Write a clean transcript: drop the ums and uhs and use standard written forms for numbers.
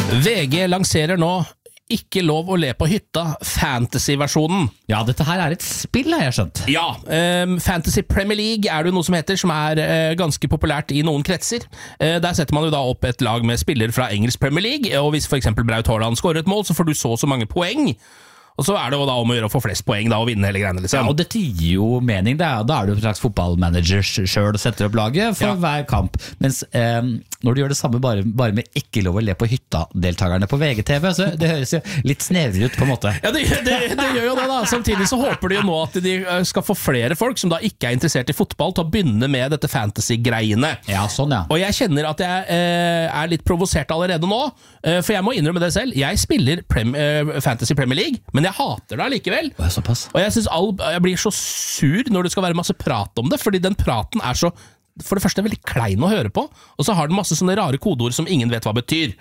VG lanserer nå ikke lov å le på hytta, fantasy-versjonen. Ja, dette her et spill, har jeg skjønt. Ja, Fantasy Premier League det jo noe som heter, som ganske populært i noen kretser. Der setter man jo da opp et lag med spillere fra engelsk Premier League, og hvis for eksempel Braut Haaland skårer et mål, så får du så mange poeng. Og så det jo da om å gjøre å få flest poeng da, og vinne hele greiene, liksom. Ja, og dette gir jo mening. Da du en slags fotballmanager selv og setter opp laget for hver kamp. Mens når du gjør det samme bare med ikke lov å le på hytta-deltakerne på VGTV, så det høres jo litt snevrere ut på en måte. Ja, det gjør jo det da. Samtidig så håper de jo nå at de skal få flere folk som da ikke interessert i fotball til å begynne med dette fantasy-greiene. Ja, sånn ja. Og jeg kjenner at jeg litt provosert allerede nå, for jeg må innrømme det selv. Jeg spiller Fantasy Premier League, men jeg hater det likevel. Og jeg synes jeg blir så sur når det skal være masse prat om det, fordi den praten så, for det første veldig klein å høre på, og så har den masse sånne rare kodeord som ingen vet hva betyr.